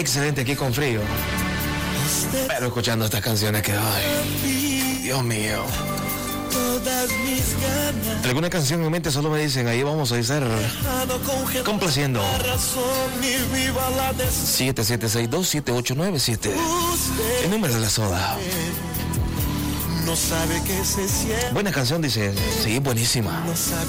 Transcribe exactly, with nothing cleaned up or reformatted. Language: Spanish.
excelente aquí con frío. Pero escuchando estas canciones que ay, Dios mío. ¿Alguna canción en mente? Solo me dicen, ahí vamos a estar complaciendo. siete siete seis dos siete ocho nueve siete. El número de la soda. Buena canción, dice. Sí, buenísima.